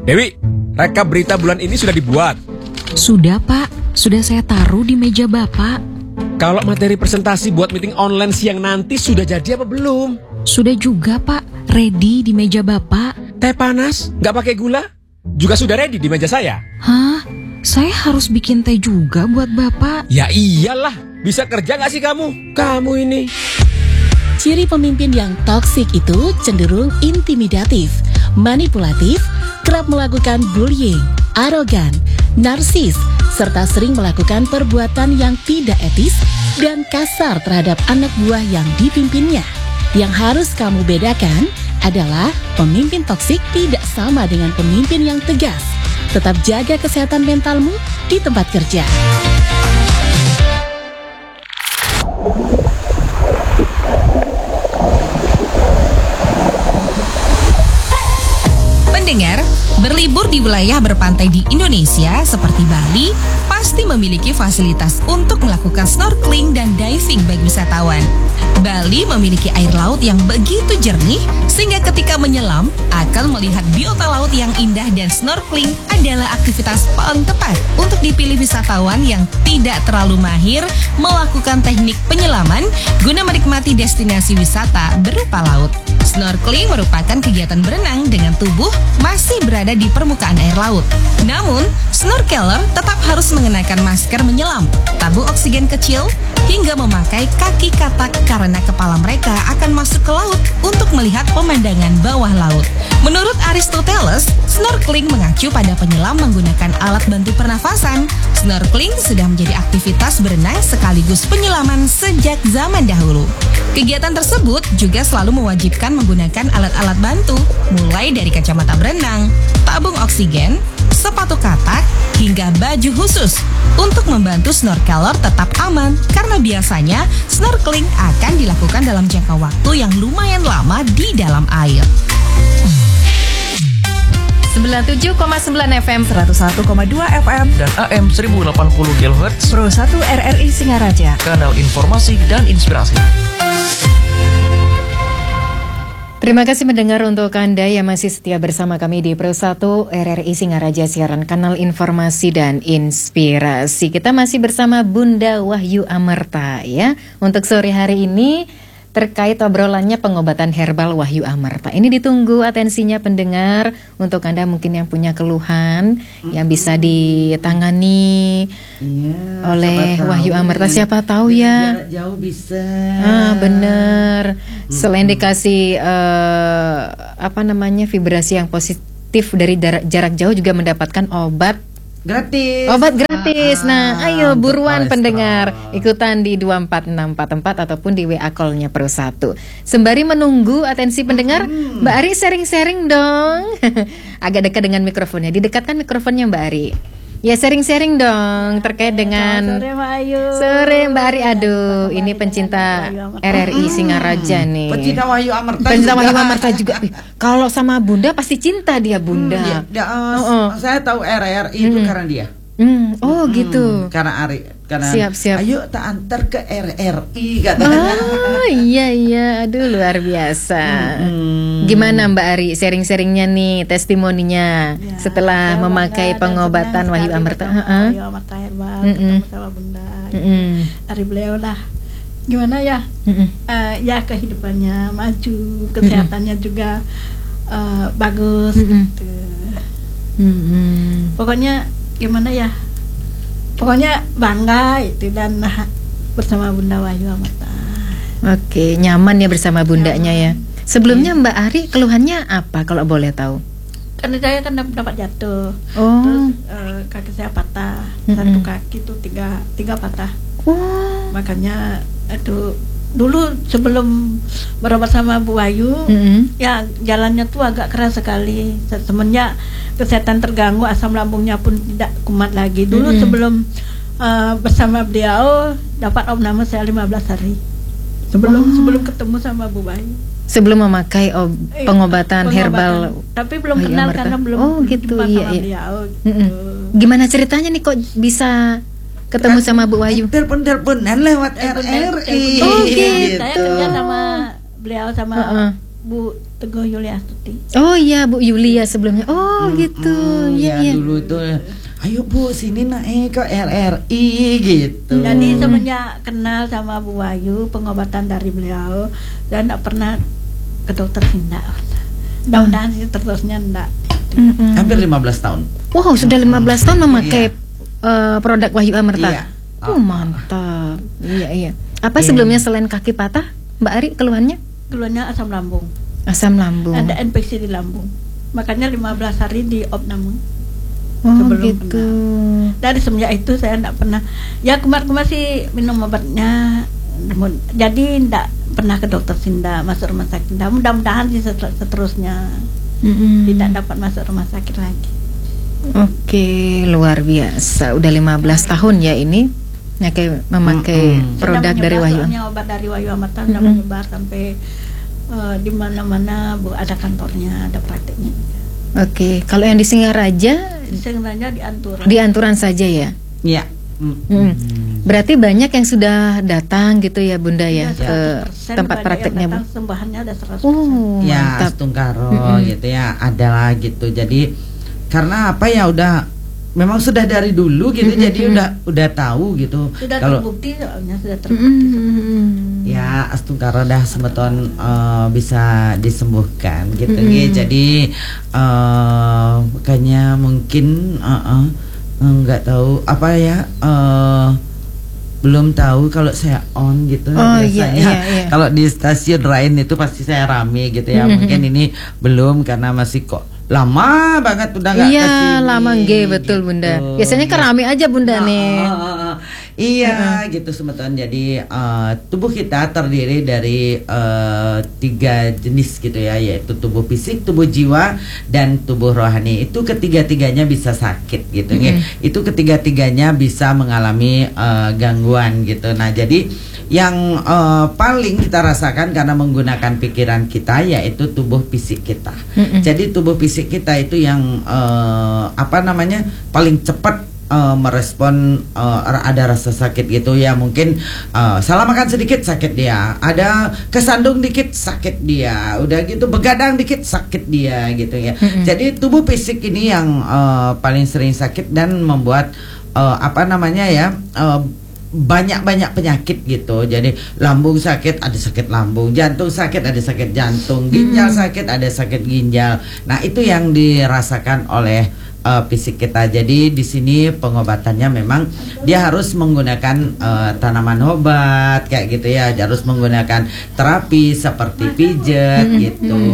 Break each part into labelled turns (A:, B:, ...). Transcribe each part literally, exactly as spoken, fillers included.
A: Dewi, rekap berita bulan ini sudah dibuat.
B: Sudah, Pak. Sudah saya taruh di meja Bapak.
A: Kalau materi presentasi buat meeting online siang nanti sudah jadi apa belum?
B: Sudah juga, Pak. Ready di meja Bapak.
A: Teh panas, nggak pakai gula? Juga sudah ready di meja saya.
B: Hah? Saya harus bikin teh juga buat Bapak?
A: Ya iyalah, bisa kerja nggak sih kamu? Kamu ini.
C: Ciri pemimpin yang toksik itu cenderung intimidatif, manipulatif, kerap melakukan bullying, arogan, narsis, serta sering melakukan perbuatan yang tidak etis dan kasar terhadap anak buah yang dipimpinnya. Yang harus kamu bedakan adalah pemimpin toksik tidak sama dengan pemimpin yang tegas. Tetap jaga kesehatan mentalmu di tempat kerja.
D: Pendengar, berlibur di wilayah berpantai di Indonesia seperti Bali pasti memiliki fasilitas untuk melakukan snorkeling dan diving bagi wisatawan. Bali memiliki air laut yang begitu jernih sehingga ketika menyelam akan melihat biota laut yang indah, dan snorkeling adalah aktivitas paling tepat untuk dipilih wisatawan yang tidak terlalu mahir melakukan teknik penyelaman guna menikmati destinasi wisata berupa laut. Snorkeling merupakan kegiatan berenang dengan tubuh masih berada di permukaan air laut. Namun, snorkeler tetap harus mengenakan masker menyelam, tabung oksigen kecil, hingga memakai kaki katak karena kepala mereka akan masuk ke laut untuk melihat pemandangan bawah laut. Menurut Aristoteles, snorkeling mengacu pada penyelam menggunakan alat bantu pernafasan. Snorkeling sudah menjadi aktivitas berenang sekaligus penyelaman sejak zaman dahulu. Kegiatan tersebut juga selalu mewajibkan menggunakan alat-alat bantu, mulai dari kacamata berenang, tabung oksigen, sepatu katak, hingga baju khusus untuk membantu snorkeler tetap aman, karena biasanya snorkeling akan dilakukan dalam jangka waktu yang lumayan lama di dalam air.
E: sembilan puluh tujuh koma sembilan F M, seratus satu koma dua F M,
F: dan A M seribu delapan puluh kilohertz,
E: Pro satu R R I Singaraja,
F: kanal informasi dan inspirasi.
E: Terima kasih mendengar untuk Anda yang masih setia bersama kami di Pro satu R R I Singaraja, siaran kanal informasi dan inspirasi. Kita masih bersama Bunda Wahyu Amerta ya. Untuk sore hari ini terkait obrolannya pengobatan herbal Wahyu Amerta. Ini ditunggu atensinya pendengar, untuk Anda mungkin yang punya keluhan mm-hmm. yang bisa ditangani yeah, oleh Wahyu Amerta. Siapa tahu ya.
G: Jarak jauh bisa.
E: Ah, bener. Mm-hmm. Selain dikasih uh, apa namanya vibrasi yang positif dari jarak, jarak jauh, juga mendapatkan obat
G: gratis.
E: Obat gratis. Nah,
G: ah,
E: ayo buruan
G: kolesterol.
E: Pendengar, ikutan di dua empat enam empat empat ataupun di W A call-nya Pro satu. Sembari menunggu atensi pendengar, hmm. Mbak Ari sharing-sharing dong. Agak dekat dengan mikrofonnya. Didekatkan mikrofonnya Mbak Ari. Ya, sharing-sharing dong terkait dengan
H: sore Mbak Ayu.
E: Sore Mbak Ari. Aduh, ini pencinta R R I Singaraja nih.
G: Pencinta Wahyu Amerta.
E: Pencinta Wahyu Amerta juga. Kalau sama Bunda pasti cinta dia Bunda.
G: Hmm, ya, uh,
E: oh, oh.
G: Saya tahu R R I itu
E: hmm.
G: karena dia.
E: Hmm. Oh hmm, gitu.
G: Karena Ari, karena
E: siap, siap.
G: Ayo tak antar ke R R I katanya.
E: Oh iya iya, aduh luar biasa. Hmm. Gimana Mbak Ari sharing-sharingnya nih, testimoninya ya, setelah memakai pengobatan Wahyu Amerta?
H: Wahyu Amerta herbal, ketemu sama Bunda. Mm-mm. Dari beliau lah. Gimana ya? Uh, ya kehidupannya maju, kesehatannya Mm-mm. juga uh, bagus. Mm-mm. Gitu. Mm-mm. Pokoknya gimana ya? Pokoknya bangga itu, dan nah, bersama Bunda Wahyu Amerta.
E: Oke, nyaman ya bersama bundanya ya. Sebelumnya Mbak Ari keluhannya apa kalau boleh tahu?
H: Karena saya kan dapat jatuh,
E: oh.
H: terus uh, kaki saya patah, mm-hmm. satu kaki tuh tiga tiga patah.
E: Oh.
H: Makanya itu dulu sebelum berobat sama Bu Wahyu, mm-hmm. ya jalannya tuh agak keras sekali. Semenjak kesehatan terganggu, asam lambungnya pun tidak kumat lagi. Dulu mm-hmm. sebelum uh, bersama beliau dapat opname saya lima belas hari. Sebelum oh. sebelum ketemu sama Bu Wahyu.
E: Sebelum memakai ob-
H: eh,
E: pengobatan, pengobatan
H: herbal. Tapi belum
E: Wahyu
H: kenal
E: Amerta.
H: karena belum
E: oh, gitu,
H: jumpa
E: iya,
H: sama
E: iya.
H: beliau. Gitu.
E: Mm-mm. Gimana ceritanya nih kok bisa ketemu kan, sama Bu Wahyu?
G: Telepon-teleponan lewat R R I.
H: Oh, gitu. Saya kerja sama beliau sama uh-uh. Bu Teguh Yuliastuti.
E: Oh iya Bu Yulia sebelumnya. Oh hmm, gitu.
G: Hmm,
E: ya,
G: ya,
E: ya
G: dulu tuh, ayo Bu sini naik ke R R I gitu.
H: Jadi semenjak kenal sama Bu Wahyu, pengobatan dari beliau, saya enggak pernah ke dokter Sinda. Mudah-mudahan sih terusnya enggak.
E: Mm-mm.
G: Hampir lima belas tahun.
E: Wow, sudah lima belas tahun memakai
G: Iya.
E: uh, produk Wahyu Amerta.
G: Iya.
E: Oh, mantap. Iya, iya. Apa sebelumnya selain kaki patah, Mbak Ari keluhannya?
H: Keluarnya asam lambung.
E: Asam lambung.
H: Ada infeksi di lambung. Makanya lima belas hari di opname.
E: Oh,
H: sebelum
E: gitu.
H: kena. Dari semenjak itu saya enggak pernah. Ya kemarin-kemarin sih minum obatnya. Namun, jadi enggak pernah ke dokter Sinda, masuk rumah sakit. Nah, mudah-mudahan sih seter- seterusnya
E: Mm-mm.
H: tidak dapat masuk rumah sakit lagi.
E: Oke, luar biasa. Udah lima belas tahun ya ini memakai memakai
G: Mm-mm.
E: produk
H: Sudah
E: dari
H: menyebar,
E: Wahyu.
H: soalnya obat dari Wahyu Amerta sudah
E: Mm-mm.
H: menyebar sampai uh, di mana-mana Bu, ada kantornya, ada prakteknya.
E: Oke, kalau yang di Singaraja
H: Sebenarnya di Antura.
E: di Anturan saja ya.
G: Ya.
E: Hmm. Berarti banyak yang sudah datang gitu ya Bunda ya,
H: Ya,
E: ke
H: seratus persen
E: tempat
H: banyak
E: prakteknya
H: yang
E: Bu.
H: datang, sembahannya ada seratus persen.
E: Oh,
G: Ya,
E: mantap.
G: Astungkaro
E: Mm-mm.
G: gitu ya, adalah gitu. Jadi karena apa ya udah memang sudah dari dulu gitu,
E: Mm-mm.
G: jadi udah udah tahu gitu.
H: Sudah
G: Kalau
H: terbukti soalnya sudah terbukti.
E: Mm-mm.
G: ya Astungkaro dah semeton uh, bisa disembuhkan gitu.
E: Mm-mm.
G: Ge. Jadi uh, makanya mungkin uh-uh, nggak tahu apa ya. Uh, belum tahu kalau saya on gitu
E: Oh,
G: biasanya
E: iya, iya, iya.
G: kalau di stasiun lain itu pasti saya rame gitu ya.
E: Mhm.
G: Mungkin ini belum karena masih kok lama banget udah nggak
E: Iya,
G: kesini,
E: lama nggih betul
G: gitu.
E: Bunda. Biasanya kan rame aja Bunda
G: Nah,
E: nih.
G: uh, uh, uh. Iya gitu sebetulnya. Jadi uh, tubuh kita terdiri dari uh, tiga jenis gitu ya, yaitu tubuh fisik, tubuh jiwa, dan tubuh rohani. Itu ketiga-tiganya bisa sakit gitu ya. Itu ketiga-tiganya bisa mengalami uh, gangguan gitu. Nah jadi yang uh, paling kita rasakan karena menggunakan pikiran kita yaitu tubuh fisik kita.
E: Mm-mm.
G: Jadi tubuh fisik kita itu yang uh, apa namanya paling cepat uh, merespon uh, ada rasa sakit gitu ya. Mungkin uh, salah makan sedikit sakit dia, ada kesandung dikit sakit dia, udah gitu begadang dikit sakit dia gitu ya.
E: Mm-mm.
G: Jadi tubuh fisik ini yang uh, paling sering sakit dan membuat uh, apa namanya ya uh, banyak-banyak penyakit gitu. Jadi lambung sakit, ada sakit lambung, jantung sakit, ada sakit jantung, ginjal sakit, ada sakit ginjal. Nah, itu yang dirasakan oleh uh, fisik kita. Jadi di sini pengobatannya memang dia harus menggunakan uh, tanaman obat kayak gitu ya, harus menggunakan terapi seperti pijat gitu.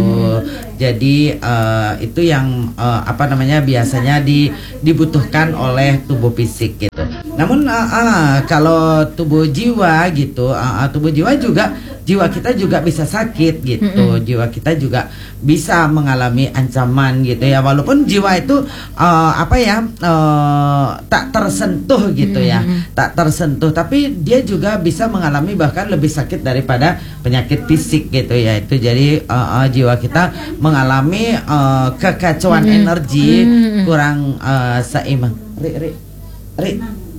G: Jadi uh, itu yang uh, apa namanya biasanya di, dibutuhkan oleh tubuh fisik gitu. Namun uh, uh, kalau tubuh jiwa gitu, uh, uh, tubuh jiwa juga jiwa kita juga bisa sakit gitu. Jiwa kita juga bisa mengalami ancaman gitu ya. Walaupun jiwa itu uh, apa ya uh, tak tersentuh gitu ya, tak tersentuh, tapi dia juga bisa mengalami bahkan lebih sakit daripada penyakit fisik gitu ya. Itu jadi uh, uh, jiwa kita mengalami uh, kekacauan energi, kurang uh, seimbang. Ri, ri, ri.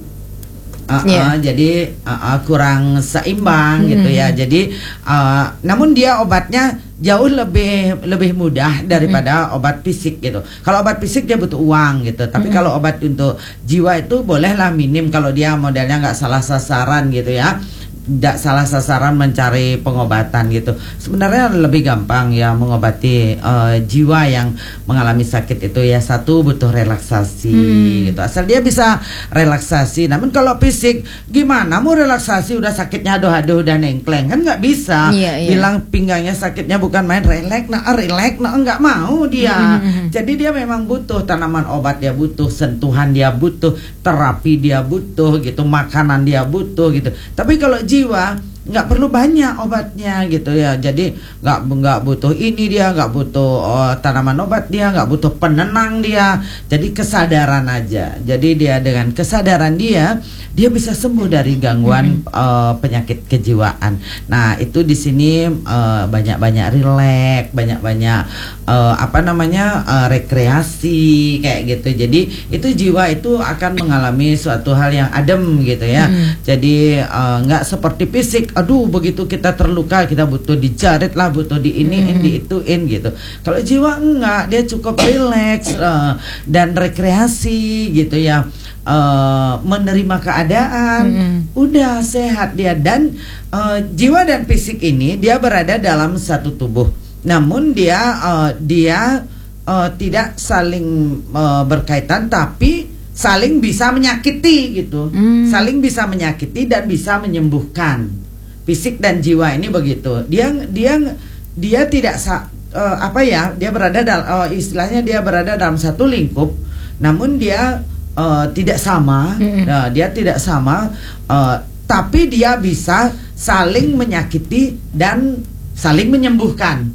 G: Uh,
E: Yeah.
G: uh, jadi uh, uh, kurang seimbang gitu ya. Jadi uh, namun dia obatnya jauh lebih lebih mudah daripada obat fisik gitu. Kalau obat fisik dia butuh uang gitu. Tapi kalau obat untuk jiwa itu bolehlah minim kalau dia modelnya nggak salah sasaran gitu ya. Tidak salah sasaran mencari pengobatan gitu. Sebenarnya lebih gampang ya mengobati uh, jiwa yang mengalami sakit itu ya. Satu butuh relaksasi
E: Hmm.
G: gitu. Asal dia bisa relaksasi. Namun kalau fisik gimana mau relaksasi udah sakitnya aduh-aduh udah nengkleng kan nggak bisa.
E: Iya, iya.
G: Bilang pinggangnya sakitnya bukan main relax, nah relax, nah nggak mau dia. Jadi dia memang butuh tanaman obat, dia butuh sentuhan, dia butuh terapi, dia butuh gitu, makanan dia butuh gitu. Tapi kalau jiwa nggak perlu banyak obatnya gitu ya. Jadi nggak nggak butuh ini dia, nggak butuh oh, tanaman obat dia, nggak butuh penenang dia. Jadi kesadaran aja. Jadi dia dengan kesadaran dia dia bisa sembuh dari gangguan uh, penyakit kejiwaan. Nah itu di sini uh, banyak-banyak rileks, banyak-banyak uh, apa namanya uh, rekreasi kayak gitu. Jadi itu jiwa itu akan mengalami suatu hal yang adem gitu ya. Hmm. Jadi uh, nggak seperti fisik. Aduh, begitu kita terluka kita butuh dijarit lah, butuh di iniin, hmm. diituin gitu. Kalau jiwa enggak, dia cukup rileks uh, dan rekreasi gitu ya. Uh, menerima keadaan, hmm. udah sehat dia. Dan uh, jiwa dan fisik ini dia berada dalam satu tubuh. Namun dia uh, dia uh, tidak saling uh, berkaitan, tapi saling bisa menyakiti gitu, hmm. saling bisa menyakiti dan bisa menyembuhkan. Fisik dan jiwa ini begitu. Dia dia dia tidak sa, uh, apa ya? Dia berada dalam uh, istilahnya dia berada dalam satu lingkup, namun dia Uh, tidak sama, mm-hmm. uh, dia tidak sama, uh, tapi dia bisa saling menyakiti dan saling menyembuhkan,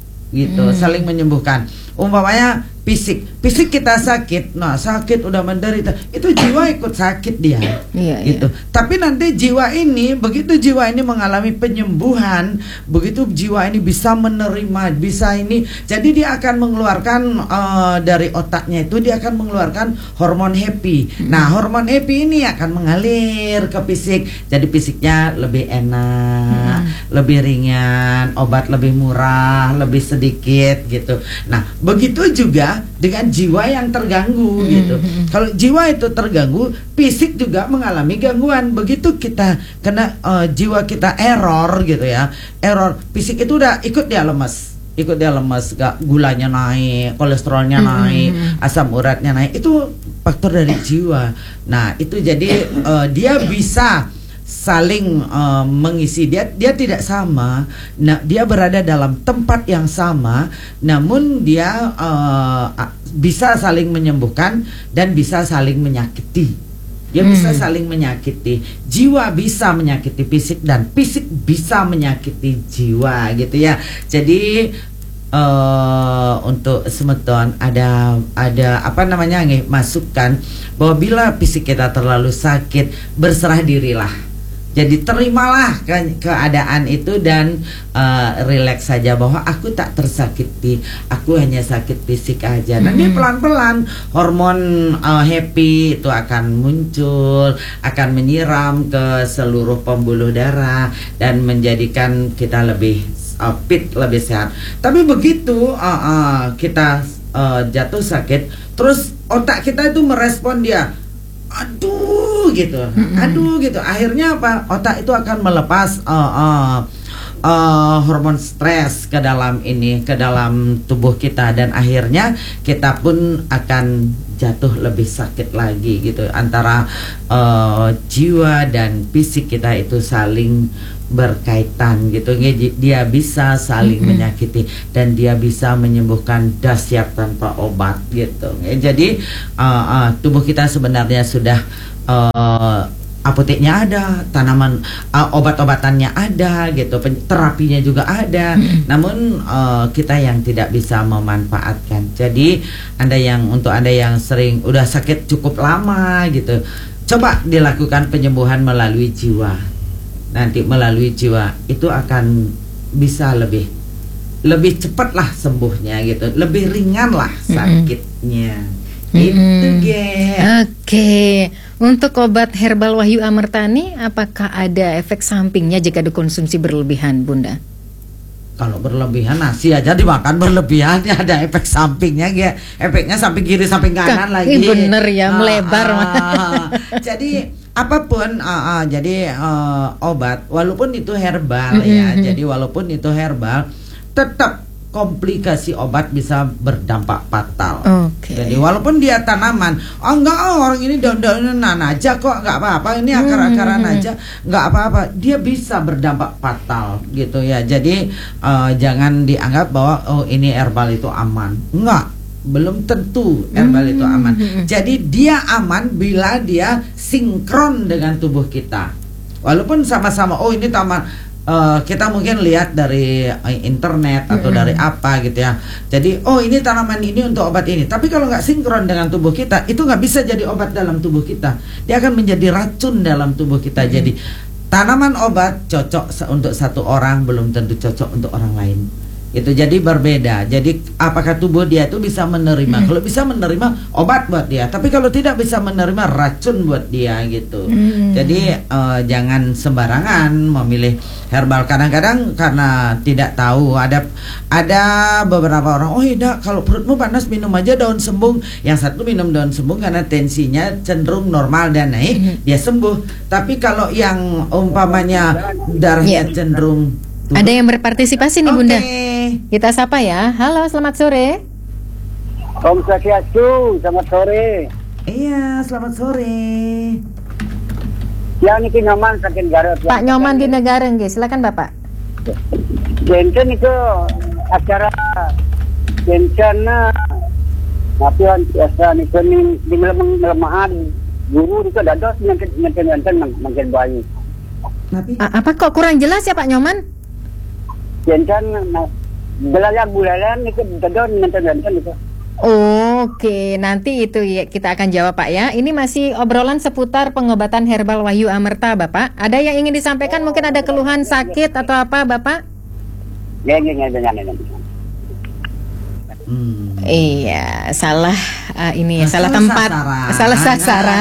G: gitu, mm. saling menyembuhkan. Umpamanya fisik, fisik kita sakit, nah sakit udah menderita, itu jiwa ikut sakit dia, iya, gitu. Iya. Tapi nanti jiwa ini, begitu jiwa ini mengalami penyembuhan, begitu jiwa ini bisa menerima, bisa ini, jadi dia akan mengeluarkan uh, dari otaknya itu dia akan mengeluarkan hormon happy. Hmm. Nah hormon happy ini akan mengalir ke fisik, jadi fisiknya lebih enak, hmm. lebih ringan, obat lebih murah, lebih sedikit, gitu. Nah begitu juga dengan jiwa yang terganggu hmm. gitu. Kalau jiwa itu terganggu, fisik juga mengalami gangguan. Begitu kita kena uh, jiwa kita error gitu ya, error, fisik itu udah ikut dia lemas, ikut dia lemas, gak, gulanya naik, kolesterolnya hmm. naik, asam uratnya naik, itu faktor dari jiwa. Nah itu jadi uh, dia bisa saling uh, mengisi, dia dia tidak sama. Nah dia berada dalam tempat yang sama, namun dia uh, bisa saling menyembuhkan dan bisa saling menyakiti. Dia hmm. bisa saling menyakiti. Jiwa bisa menyakiti fisik dan fisik bisa menyakiti jiwa, gitu ya. Jadi uh, untuk semeton ada ada apa namanya nih, masukan bahwa bila fisik kita terlalu sakit, berserah dirilah. Jadi terimalah ke keadaan itu dan uh, rileks saja bahwa aku tak tersakiti, aku hanya sakit fisik aja. Nanti mm-hmm. pelan-pelan hormon uh, happy itu akan muncul, akan menyiram ke seluruh pembuluh darah dan menjadikan kita lebih uh, fit, lebih sehat. Tapi begitu uh, uh, kita uh, jatuh sakit, terus otak kita itu merespon dia, aduh gitu, mm-hmm. aduh gitu. Akhirnya apa? Otak itu akan melepas uh, uh, uh, hormon stres ke dalam ini, ke dalam tubuh kita, dan akhirnya kita pun akan jatuh lebih sakit lagi gitu. Antara uh, jiwa dan fisik kita itu saling berkaitan gitu. Dia bisa saling mm-hmm. menyakiti dan dia bisa menyembuhkan dahsyat tanpa obat gitu. Jadi uh, uh, tubuh kita sebenarnya sudah uh, apoteknya ada, tanaman uh, obat-obatannya ada gitu, terapinya juga ada. Mm-hmm. Namun uh, kita yang tidak bisa memanfaatkan. Jadi Anda yang untuk Anda yang sering udah sakit cukup lama gitu, coba dilakukan penyembuhan melalui jiwa. Nanti melalui jiwa itu akan bisa lebih lebih cepat lah sembuhnya gitu, lebih ringan lah sakitnya. Mm-hmm. Itu ge.
E: Oke, untuk obat herbal Wahyu Amertani, apakah ada efek sampingnya jika dikonsumsi berlebihan, Bunda?
G: Kalau berlebihan, nasi aja dimakan berlebihan ya ada efek sampingnya ya. Efeknya samping kiri samping kanan Kak, lagi.
E: Bener ya, melebar.
G: Ah, ah, jadi apapun, uh, uh, jadi uh, obat, walaupun itu herbal mm-hmm. ya, jadi walaupun itu herbal, tetap komplikasi obat bisa berdampak fatal. Okay. Jadi walaupun dia tanaman, oh enggak, oh, orang ini daun-daunan aja kok, enggak apa-apa, ini akar-akaran mm-hmm. aja, enggak apa-apa, dia bisa berdampak fatal gitu ya. Jadi uh, jangan dianggap bahwa oh ini herbal itu aman, enggak. Belum tentu herbal itu aman. Jadi dia aman bila dia sinkron dengan tubuh kita. Walaupun sama-sama oh ini taman uh, kita mungkin lihat dari uh, internet atau dari apa gitu ya. Jadi oh ini tanaman ini untuk obat ini. Tapi kalau nggak sinkron dengan tubuh kita, itu nggak bisa jadi obat dalam tubuh kita. Dia akan menjadi racun dalam tubuh kita. Jadi tanaman obat cocok untuk satu orang belum tentu cocok untuk orang lain. Itu jadi berbeda. Jadi apakah tubuh dia itu bisa menerima? Hmm. Kalau bisa menerima obat buat dia, tapi kalau tidak bisa menerima racun buat dia gitu. Hmm. Jadi uh, jangan sembarangan memilih herbal. Kadang-kadang karena tidak tahu, ada ada beberapa orang, oh tidak, kalau perutmu panas minum aja daun sembung. Yang satu minum daun sembung karena tensinya cenderung normal dan naik, hmm. dia sembuh. Tapi kalau yang umpamanya darahnya yeah. cenderung turun.
E: Ada yang berpartisipasi nih, okay. Bunda. Kita sapa ya. Halo, selamat sore.
I: Om Swastiastu, selamat sore.
G: Iya, selamat sore.
I: Ya, ini Nyoman saking Garut.
E: Pak Nyoman di negara nggih, silakan Bapak.
I: Jenten itu acara bencana ngapian biasa niku ning di melemahan guru itu dados ngenten-ngenten mangken bayi.
E: Apa kok kurang jelas ya Pak Nyoman?
I: Jenten belalang bulalan itu dados ngenten-ngenten itu.
E: Oke, nanti itu ya kita akan jawab Pak ya. Ini masih obrolan seputar pengobatan herbal Wahyu Amerta Bapak. Ada yang ingin disampaikan, mungkin ada keluhan sakit atau apa Bapak?
I: Ya, ya, ya, ya, ya.
E: Hmm. Iya, salah uh, ini ya, salah, salah tempat,
G: sasaran.
E: salah sasaran.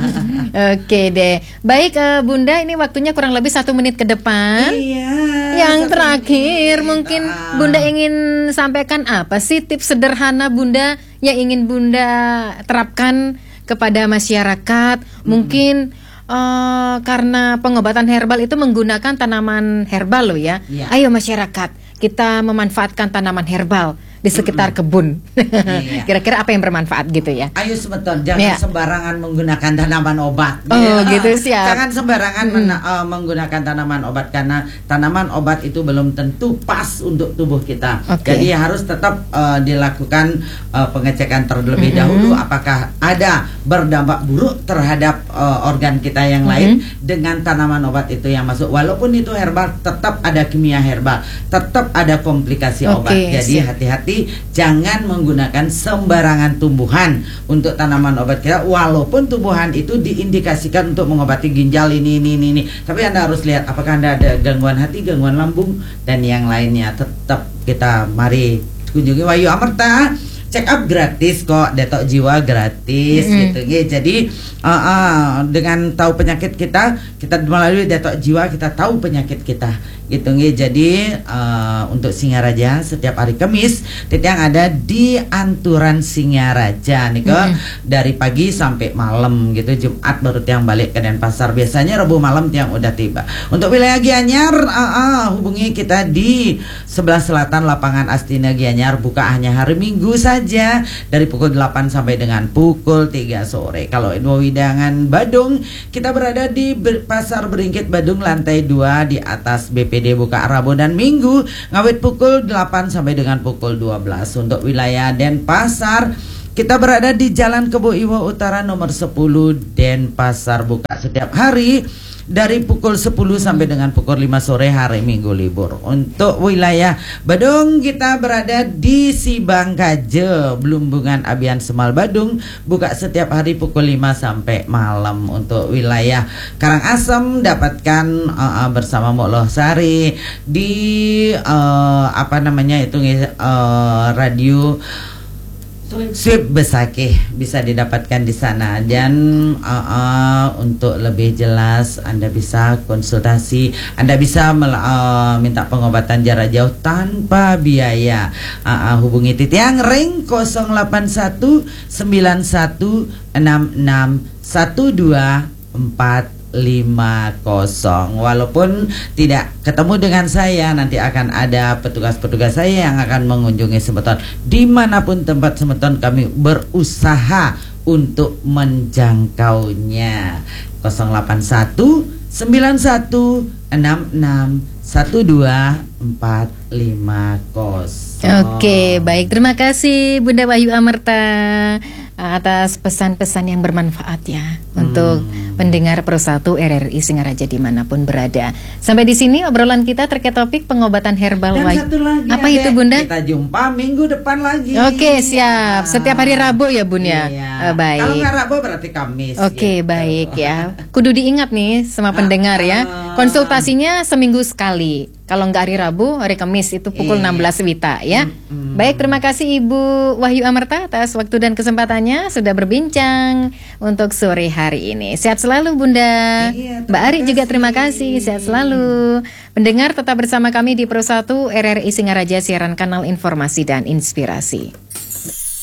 E: Oke deh, baik uh, Bunda, ini waktunya kurang lebih satu menit ke depan.
G: Iya.
E: Yang terakhir, mungkin Bunda ingin sampaikan apa sih tips sederhana Bunda yang ingin Bunda terapkan kepada masyarakat? Hmm. Mungkin uh, karena pengobatan herbal itu menggunakan tanaman herbal loh ya. Ya. Ayo masyarakat, kita memanfaatkan tanaman herbal di sekitar mm-hmm. kebun. Iya. Kira-kira apa yang bermanfaat gitu ya?
G: Ayo sebetul, jangan
E: ya.
G: sembarangan menggunakan tanaman obat.
E: Oh ya. Gitu siap.
G: Jangan sembarangan mm. men- uh, menggunakan tanaman obat karena tanaman obat itu belum tentu pas untuk tubuh kita. Okay. Jadi harus tetap uh, dilakukan uh, pengecekan terlebih mm-hmm. dahulu apakah ada berdampak buruk terhadap uh, organ kita yang mm-hmm. lain dengan tanaman obat itu yang masuk. Walaupun itu herbal, tetap ada kimia herbal, tetap ada komplikasi okay, obat. Jadi siap. Hati-hati, jangan menggunakan sembarangan tumbuhan untuk tanaman obat kita, walaupun tumbuhan itu diindikasikan untuk mengobati ginjal ini ini ini, ini. Tapi Anda harus lihat apakah Anda ada gangguan hati, gangguan lambung dan yang lainnya. Tetap kita mari kunjungi Wahyu Amerta. Check up gratis kok, detok jiwa gratis mm-hmm. gitu ya. Jadi uh, uh, dengan tahu penyakit kita, kita melalui detok jiwa kita tahu penyakit kita gitu ya. Jadi uh, untuk Singaraja setiap hari Kamis titik yang ada di Anturan Singaraja nih kok mm-hmm. dari pagi sampai malam gitu. Jumat baru tiang balik ke Denpasar, biasanya Rabu malam tiang udah tiba. Untuk wilayah Gianyar uh, uh, hubungi kita di sebelah selatan lapangan Astina Gianyar, buka hanya hari Minggu saja dari pukul delapan sampai dengan pukul tiga sore. Kalau Inwo Widangan Badung, kita berada di Ber- Pasar Beringkit Badung lantai dua di atas B P D, buka Rabu dan Minggu ngawit pukul delapan sampai dengan pukul dua belas. Untuk wilayah Denpasar, kita berada di Jalan Kebo Iwo Utara nomor sepuluh Denpasar, buka setiap hari dari pukul sepuluh sampai dengan pukul lima sore, hari Minggu libur. Untuk wilayah Badung, kita berada di Sibangkaje, Blumbungan Abian Semal Badung, buka setiap hari pukul lima sampai malam. Untuk wilayah Karangasem, dapatkan uh, uh, bersama Mokloh Sari di uh, apa namanya itu uh, radio Sip Besakih, bisa didapatkan di sana. Dan uh, uh, untuk lebih jelas Anda bisa konsultasi, Anda bisa mel- uh, minta pengobatan jarak jauh tanpa biaya. uh, uh, Hubungi Titiang ring nol delapan satu sembilan satu enam enam satu dua empat lima nol. Walaupun tidak ketemu dengan saya, nanti akan ada petugas-petugas saya yang akan mengunjungi Semeton. Dimanapun tempat Semeton, kami berusaha untuk menjangkaunya. nol delapan satu sembilan satu enam enam satu dua empat lima nol.
E: Oke, baik, terima kasih Bunda Wahyu Amerta atas pesan-pesan yang bermanfaat ya hmm. untuk pendengar Pro satu R R I Singaraja dimanapun berada. Sampai di sini obrolan kita terkait topik pengobatan herbal.
G: Dan satu lagi,
E: apa
G: adek,
E: itu Bunda?
G: Kita jumpa minggu depan lagi.
E: Oke, siap. Setiap hari Rabu ya Bun ya.
G: Iya.
E: Uh, baik.
G: Kalau nggak Rabu berarti Kamis.
E: Oke,
G: gitu.
E: Baik ya. Kudu diingat nih sama pendengar ya. Konsultasinya seminggu sekali. Kalau nggak hari Rabu, hari Kamis itu pukul
G: Iya.
E: enam belas Wita ya.
G: Mm-mm.
E: Baik, terima kasih Ibu Wahyu Amerta atas waktu dan kesempatannya sudah berbincang untuk sore hari ini. Sehat selalu Bunda.
G: Iya,
E: Mbak
G: terima
E: Ari juga
G: kasih.
E: terima kasih. Sehat selalu. Pendengar tetap bersama kami di Pro satu R R I Singaraja siaran kanal informasi dan inspirasi.